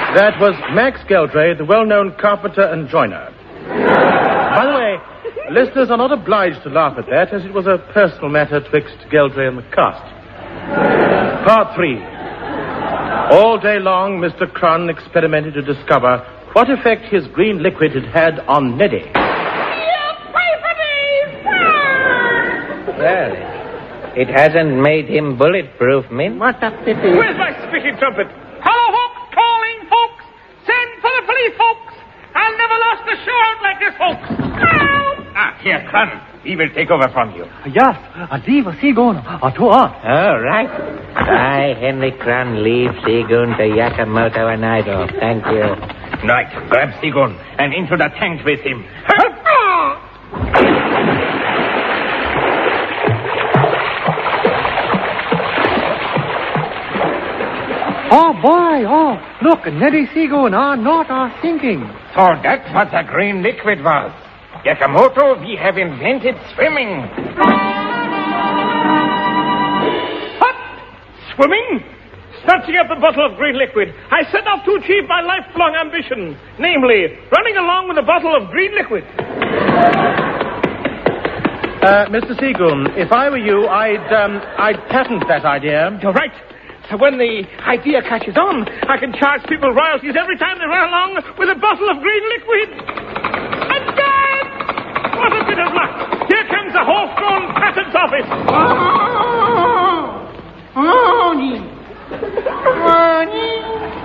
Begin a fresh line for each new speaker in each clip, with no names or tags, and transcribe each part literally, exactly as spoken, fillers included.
That was Max Geldray, the well-known carpenter and joiner. By the way, listeners are not obliged to laugh at that, as it was a personal matter twixt Geldray and the cast. Part three. All day long, Mister Crun experimented to discover what effect his green liquid had had on Neddy.
Well, it hasn't made him bulletproof, Min.
What a pity.
Where's my speaking trumpet? Hello, folks, calling, folks. Send for the police, folks. I've never lost a show out like this, folks. Help! Ah, here, Crun. He will take over from you.
Yes, a diva Seagoon, a two us.
All right. I, Henry Crun, leave Seagoon to Yakamoto and Idol. Thank you.
Right, grab Seagoon and into the tank with him.
Oh, boy, oh, look, Neddy Seagoon are not are sinking.
So that's what the green liquid was. Yakamoto, we have invented swimming. What? Swimming? Snatching up the bottle of green liquid, I set out to achieve my lifelong ambition, namely, running along with a bottle of green liquid.
Uh, Mister Seagoon, if I were you, I'd, um, I'd patent that idea.
You're right. So when the idea catches on, I can charge people royalties every time they run along with a bottle of green liquid. I'm dead! What a bit of luck! Here comes the horse-drawn patents office.
Oh, morning. Morning.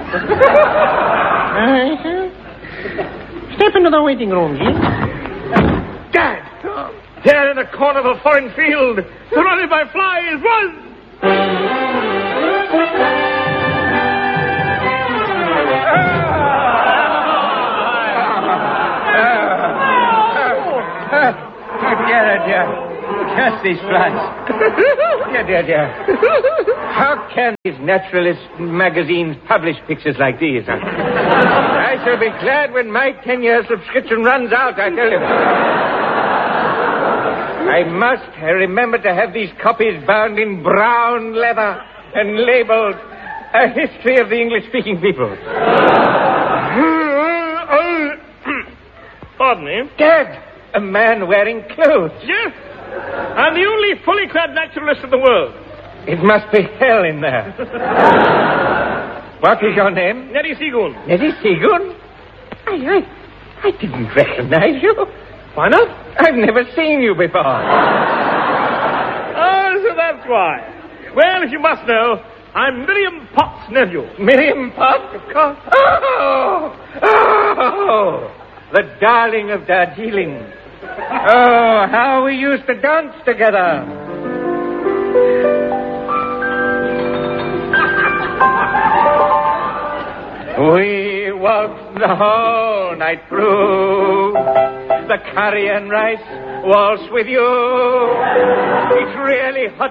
Step into the waiting room, Jim.
Dad! There in the corner of a foreign field, surrounded by flies, was...
Dear, dear. Just these flies. Dear, dear, dear. How can these naturalist magazines publish pictures like these? Huh? I shall be glad when my ten-year subscription runs out, I tell you. I must remember to have these copies bound in brown leather and labeled A History of the English-Speaking People.
Pardon me?
Dad! A man wearing clothes.
Yes. I'm the only fully clad naturalist in the world.
It must be hell in there. What is your name?
Neddy Seagoon.
Neddy Seagoon? I, I, I didn't recognize you.
Why not?
I've never seen you before.
Oh, so that's why. Well, as you must know, I'm Miriam Potts' nephew.
Miriam Potts, of course. Oh! Oh! The darling of Darjeeling. Oh, how we used to dance together. We waltzed the whole night through. The curry and rice waltz with you. It's really hot